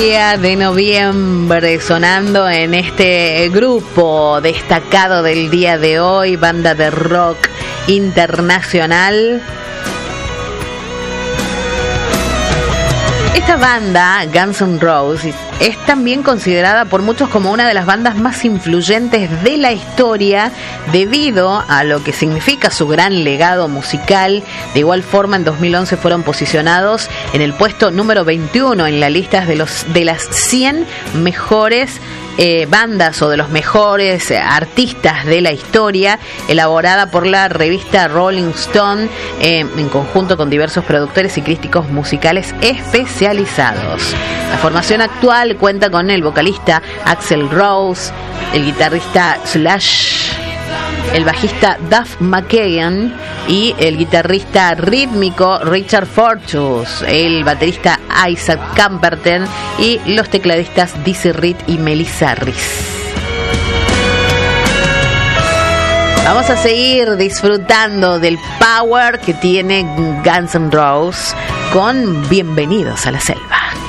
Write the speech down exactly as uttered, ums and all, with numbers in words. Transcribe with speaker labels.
Speaker 1: día de noviembre sonando en este grupo destacado del día de hoy, banda de rock internacional. Esta banda, Guns N' Roses, es también considerada por muchos como una de las bandas más influyentes de la historia debido a lo que significa su gran legado musical. De igual forma, en dos mil once fueron posicionados en el puesto número veintiuno en la lista de, los, de las cien mejores Eh, bandas o de los mejores eh, artistas de la historia, elaborada por la revista Rolling Stone eh, en conjunto con diversos productores y críticos musicales especializados. La formación actual cuenta con el vocalista Axl Rose, el guitarrista Slash, el bajista Duff McKagan y el guitarrista rítmico Richard Fortus, el baterista Isaac Camperton y los tecladistas Dizzy Reed y Melissa Reese. Vamos a seguir disfrutando del power que tiene Guns N' Roses con Bienvenidos a la Selva.